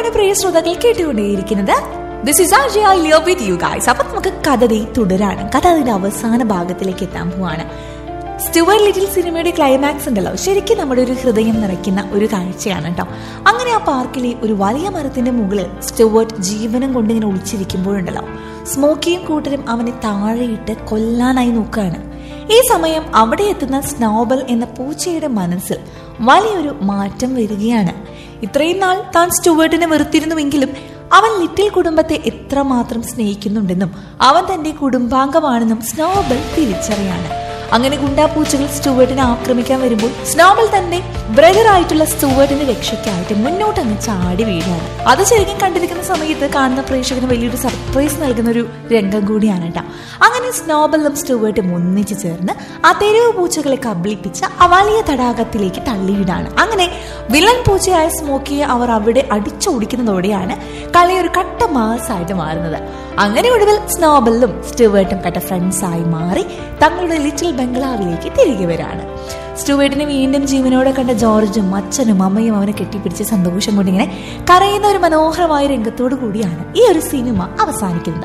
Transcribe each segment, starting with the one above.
അങ്ങനെ പ്രിയ ശ്രോതാക്കൾ കേട്ടുകൊണ്ടേയിരിക്കുന്നത് this is RJ ഐലിയ with you guys. അപ്പൊ നമുക്ക് കഥ തുടരാണ്. കഥ അതിന്റെ അവസാന ഭാഗത്തിലേക്ക് എത്താൻ പോവാണ്. സ്റ്റുവർട്ട് ലിറ്റിൽ സിനിമയുടെ ക്ലൈമാക്സ് ഉണ്ടല്ലോ, ശരിക്കും നമ്മുടെ ഒരു ഹൃദയം നിറയ്ക്കുന്ന ഒരു കാഴ്ചയാണ് കേട്ടോ. അങ്ങനെ ആ പാർക്കിലെ ഒരു വലിയ മരത്തിന്റെ മുകളിൽ സ്റ്റുവർട്ട് ജീവനം കൊണ്ട് ഇങ്ങനെ ഒളിച്ചിരിക്കുമ്പോഴുണ്ടല്ലോ, സ്മോക്കിയും കൂട്ടരും അവനെ താഴെയിട്ട് കൊല്ലാനായി നോക്കുകയാണ്. ഈ സമയം അവിടെ എത്തുന്ന സ്നോബൽ എന്ന പൂച്ചയുടെ മനസ്സിൽ വലിയൊരു മാറ്റം വരികയാണ്. ഇത്രയും നാൾ താൻ സ്റ്റുവർട്ടിനെ വെറുത്തിരുന്നുവെങ്കിലും അവൻ ലിറ്റിൽ കുടുംബത്തെ എത്രമാത്രം സ്നേഹിക്കുന്നുണ്ടെന്നും അവൻ തന്റെ കുടുംബാംഗമാണെന്നും സ്നോബൽ തിരിച്ചറിയാണ്. അങ്ങനെ ഗുണ്ടാപ്പൂച്ചകൾ സ്റ്റുവർട്ടിനെ ആക്രമിക്കാൻ വരുമ്പോൾ സ്നോബൽ തന്റെ ബ്രദർ ആയിട്ടുള്ള സ്റ്റുവർട്ടിന്റെ രക്ഷയ്ക്കായിട്ട് മുന്നോട്ട് അങ്ങ് ചാടി വീഴാണ്. അത് ശരിക്കും കണ്ടിരിക്കുന്ന സമയത്ത് കാണുന്ന പ്രേക്ഷകന് വലിയൊരു സർപ്രൈസ് നൽകുന്ന ഒരു രംഗം കൂടിയാണ് കേട്ടോ. അങ്ങനെ സ്നോബലും സ്റ്റുവർട്ടും ഒന്നിച്ചു ചേർന്ന് ആ തെരുവ് പൂച്ചകളെ കബളിപ്പിച്ച ആ വലിയ തടാകത്തിലേക്ക് തള്ളിയിടാണ്. അങ്ങനെ വില്ലൻ പൂച്ചയായ സ്മോക്കിയെ അവർ അവിടെ അടിച്ചോടിക്കുന്നതോടെയാണ് കളി ഒരു കട്ട മാസായിട്ട് മാറുന്നത്. അങ്ങനെ ഒടുവിൽ സ്നോബലും സ്റ്റുവർട്ടും കട്ട ഫ്രണ്ട്സായി മാറി തങ്ങളുടെ ലിറ്റിൽ ബംഗ്ലാവിലേക്ക് തിരികെ വരാണ്. സ്റ്റുവർട്ടിനെ വീണ്ടും ജീവനോടെ കണ്ട ജോർജും അച്ഛനും അമ്മയും അവനെ കെട്ടിപ്പിടിച്ച് സന്തോഷം കൊണ്ടിങ്ങനെ കരയുന്ന ഒരു മനോഹരമായ രംഗത്തോടു കൂടിയാണ് ഈ ഒരു സിനിമ അവസാനിക്കുന്നത്.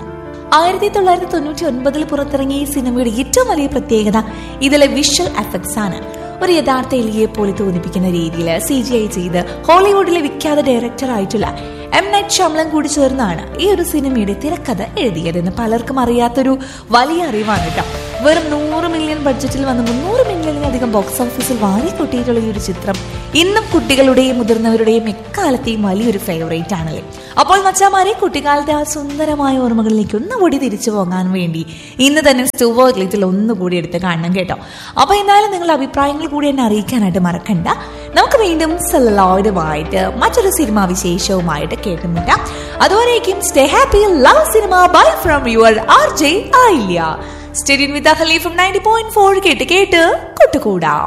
1999 പുറത്തിറങ്ങിയ ഈ സിനിമയുടെ ഏറ്റവും വലിയ പ്രത്യേകത ഇതിലെ വിഷ്വൽ എഫക്ട്സ് ആണ്. ഒരു യഥാർത്ഥ എലിയെ പോലെ തോന്നിപ്പിക്കുന്ന രീതിയിൽ CGI ചെയ്ത് ഹോളിവുഡിലെ വിഖ്യാത ഡയറക്ടർ ആയിട്ടുള്ള M. Night Shyamalan കൂടി ചേർന്നാണ് ഈ ഒരു സിനിമയുടെ തിരക്കഥ എഴുതിയതെന്ന് പലർക്കും അറിയാത്തൊരു വലിയ അറിവാണ് കേട്ടോ. വെറും 100 മില്യൺ ബഡ്ജറ്റിൽ വന്ന് 300 മില്യണിലധികം ബോക്സ് ഓഫീസിൽ വാരിക്കൊട്ടിയിട്ടുള്ള ഈ ഒരു ചിത്രം ഇന്നും കുട്ടികളുടെയും മുതിർന്നവരുടെയും എക്കാലത്തെയും വലിയൊരു ഫേവറേറ്റ് ആണല്ലേ. അപ്പോൾ മച്ചാമാരെ, കുട്ടിക്കാലത്തെ ആ സുന്ദരമായ ഓർമ്മകളിലേക്ക് ഒന്നുകൂടി തിരിച്ചു പോകാൻ വേണ്ടി ഇന്ന് തന്നെ സ്റ്റുവർട്ട് ലിറ്റിൽ ഒന്നുകൂടി എടുത്ത് കാണണം കേട്ടോ. അപ്പൊ എന്നാലും നിങ്ങളുടെ അഭിപ്രായങ്ങൾ കൂടി എന്നെ അറിയിക്കാനായിട്ട് മറക്കണ്ട. നമുക്ക് വീണ്ടും സെല്ലോയിഡുമായിട്ട് മറ്റൊരു സിനിമാ വിശേഷവുമായിട്ട് കേട്ടുമുട്ടാം. അതുവരേക്കും stay happy, love cinema, bye from your RJ ഐലിയ. Stay tuned with Ahali from 90.4 കേട്ട് കൂട്ടുകൂടാം.